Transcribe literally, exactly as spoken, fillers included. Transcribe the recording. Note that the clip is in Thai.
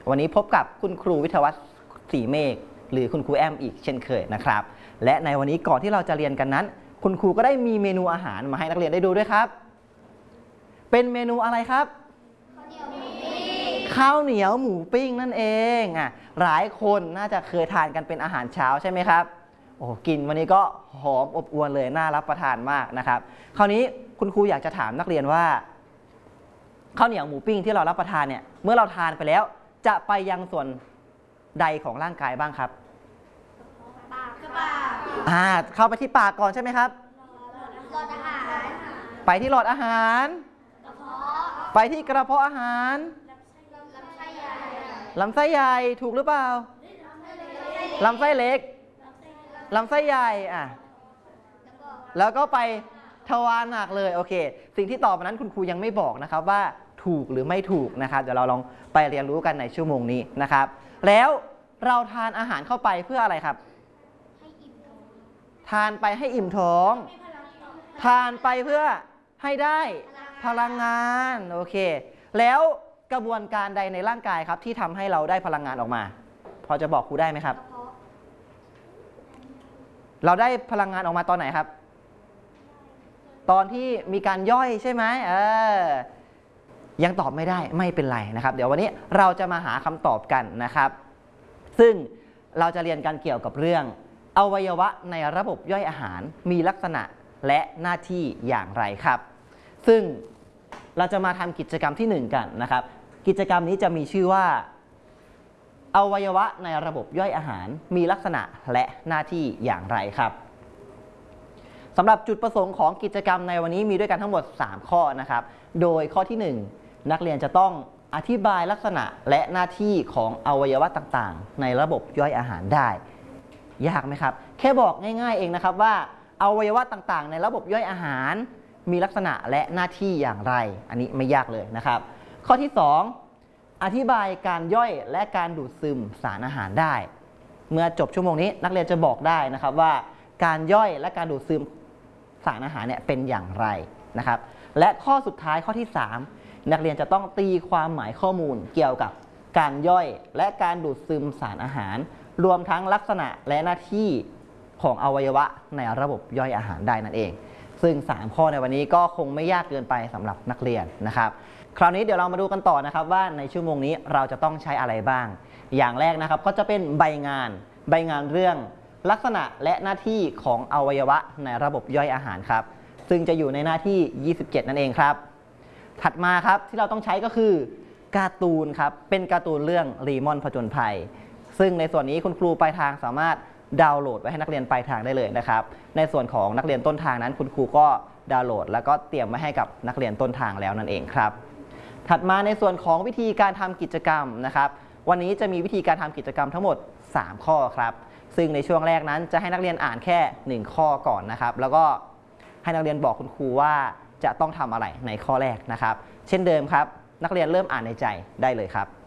วันนี้พบกับคุณครูวิทยาวัฒน์ศรีเมฆหรือคุณครูแอมอีกเช่นเคยนะครับและในวันนี้ก่อนที่เราจะเรียนกันนั้นคุณครูก็ได้มีเมนูอาหารมาให้นักเรียนได้ดูด้วยครับเป็นเมนูอะไรครับข้าวเหนียวหมูปิ้งนั่นเองอ่ะหลายคนน่าจะเคยทานกันเป็นอาหารเช้าใช่ไหมครับโอ้กินวันนี้ก็หอมอบอวลเลยน่ารับประทานมากนะครับคราวนี้คุณครูอยากจะถามนักเรียนว่าข้าวเหนียวหมูปิ้งที่เรารับประทานเนี่ยเมื่อเราทานไปแล้วจะไปยังส่วนใดของร่างกายบ้างครับปากปากอ่าเข้าไปที่ปากก่อนใช่ไหมครับหลอดอาหารไปที่หลอดอาหารกระเพาะไปที่กระเพาะอาหารลำไส้ใหญ่ลำไส้ใหญ่ถูกหรือเปล่าลำไส้เล็กลำไส้ใหญ่อ่ะแล้วก็ไปทวารหนักเลยโอเคสิ่งที่ตอบมานั้นคุณครูยังไม่บอกนะครับว่าถูกหรือไม่ถูกนะครับเดี๋ยวเราลองไปเรียนรู้กันในชั่วโมงนี้นะครับแล้วเราทานอาหารเข้าไปเพื่ออะไรครับทานไปให้อิ่มท้องทานไปเพื่อให้ได้พลังงานโอเคแล้วกระบวนการใดในร่างกายครับที่ทำให้เราได้พลังงานออกมาพอจะบอกครูได้ไหมครับเราได้พลังงานออกมาตอนไหนครับตอนที่มีการย่อยใช่ไหมเออยังตอบไม่ได้ไม่เป็นไรนะครับเดี๋ยววันนี้เราจะมาหาคำตอบกันนะครับซึ่งเราจะเรียนกันเกี่ยวกับเรื่องอวัยวะในระบบย่อยอาหารมีลักษณะและหน้าที่อย่างไรครับซึ่งเราจะมาทำกิจกรรมที่หนึ่งกันนะครับกิจกรรมนี้จะมีชื่อว่าอวัยวะในระบบย่อยอาหารมีลักษณะและหน้าที่อย่างไรครับสำหรับจุดประสงค์ของกิจกรรมในวันนี้มีด้วยกันทั้งหมดสามข้อนะครับโดยข้อที่หนึ่งนักเรียนจะต้องอธิบายลักษณะและหน้าที่ของอวัยวะต่างๆในระบบย่อยอาหารได้ยากไหมครับแค่บอกง่ายๆเองนะครับว่าอวัยวะต่างๆในระบบย่อยอาหารมีลักษณะและหน้าที่อย่างไรอันนี้ไม่ยากเลยนะครับข้อที่สองอธิบายการย่อยและการดูดซึมสารอาหารได้เมื่อจบชั่วโมงนี้นักเรียนจะบอกได้นะครับว่าการย่อยและการดูดซึมสารอาหารเนี่ยเป็นอย่างไรนะครับและข้อสุดท้ายข้อที่สามนักเรียนจะต้องตีความหมายข้อมูลเกี่ยวกับการย่อยและการดูดซึมสารอาหารรวมทั้งลักษณะและหน้าที่ของอวัยวะในระบบย่อยอาหารได้นั่นเองซึ่งสามข้อในวันนี้ก็คงไม่ยากเกินไปสำหรับนักเรียนนะครับคราวนี้เดี๋ยวเรามาดูกันต่อนะครับว่าในชั่วโมงนี้เราจะต้องใช้อะไรบ้างอย่างแรกนะครับก็จะเป็นใบงานใบงานเรื่องลักษณะและหน้าที่ของอวัยวะในระบบย่อยอาหารครับซึ่งจะอยู่ในหน้าที่ยี่สิบเจ็ดนั่นเองครับถัดมาครับที่เราต้องใช้ก็คือการ์ตูนครับเป็นการ์ตูนเรื่องรีมอนผจญภัยซึ่งในส่วนนี้คุณครูปลายทางสามารถดาวน์โหลดไว้ให้นักเรียนปลายทางได้เลยนะครับในส่วนของนักเรียนต้นทางนั้นคุณครูก็ดาวน์โหลดแล้วก็เตรียมไว้ให้กับนักเรียนต้นทางแล้วนั่นเองครับถัดมาในส่วนของวิธีการทำกิจกรรมนะครับวันนี้จะมีวิธีการทำกิจกรรมทั้งหมดสามข้อครับซึ่งในช่วงแรกนั้นจะให้นักเรียนอ่านแค่หนึ่งข้อก่อนนะครับแล้วก็ให้นักเรียนบอกคุณครูว่าจะต้องทำอะไรในข้อแรกนะครับเช่นเดิมครับนักเรียนเริ่มอ่านในใจได้เลยครับ